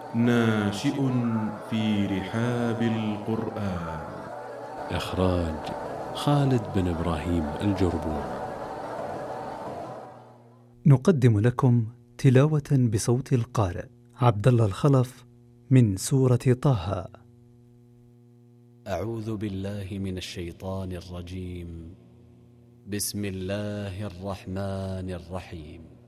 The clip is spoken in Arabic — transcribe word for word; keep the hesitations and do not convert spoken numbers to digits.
ناشئ في رحاب القرآن. إخراج خالد بن إبراهيم الجربون. نقدم لكم تلاوة بصوت القارئ عبد الله الخلف من سورة طه. أعوذ بالله من الشيطان الرجيم. بسم الله الرحمن الرحيم.